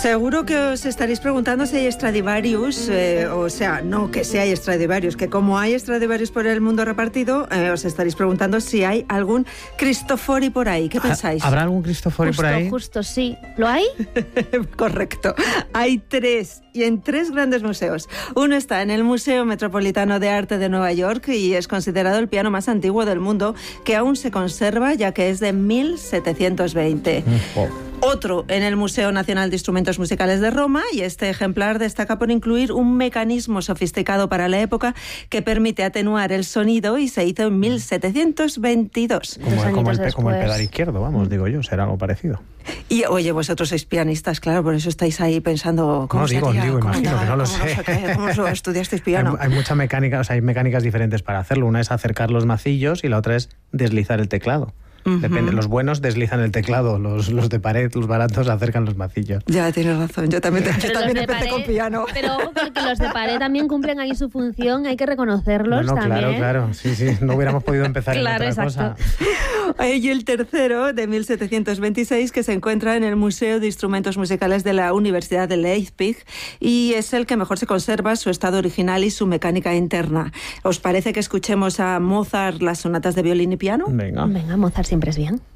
Seguro que os estaréis preguntando si hay Stradivarius, o sea, no que si hay Stradivarius, que como hay Stradivarius por el mundo repartido, os estaréis preguntando si hay algún Cristofori por ahí. ¿Qué pensáis? ¿Habrá algún Cristofori por ahí? Justo, sí. ¿Lo hay? Correcto. Hay 3, y en 3 grandes museos. Uno está en el Museo Metropolitano de Arte de Nueva York y es considerado el piano más antiguo del mundo, que aún se conserva, ya que es de 1720. Otro en el Museo Nacional de Instrumentos Musicales de Roma, y este ejemplar destaca por incluir un mecanismo sofisticado para la época que permite atenuar el sonido, y se hizo en 1722. Como el pedal izquierdo, vamos, digo yo, será algo parecido. Y oye, vosotros sois pianistas, claro, por eso estáis ahí pensando cómo se haría, imagino que no lo sé. ¿Cómo estudiasteis piano? Hay mucha mecánica, o sea, hay mecánicas diferentes para hacerlo. Una es acercar los macillos y la otra es deslizar el teclado. Depende, los buenos deslizan el teclado, los de pared, los baratos acercan los macillos. Ya, tienes razón, yo también empecé con piano. Pero ojo, que los de pared también cumplen ahí su función, hay que reconocerlos también. Claro, sí, no hubiéramos podido empezar en otra cosa. Y el tercero, de 1726, que se encuentra en el Museo de Instrumentos Musicales de la Universidad de Leipzig, y es el que mejor se conserva su estado original y su mecánica interna. ¿Os parece que escuchemos a Mozart las sonatas de violín y piano? Venga, Mozart siempre es bien.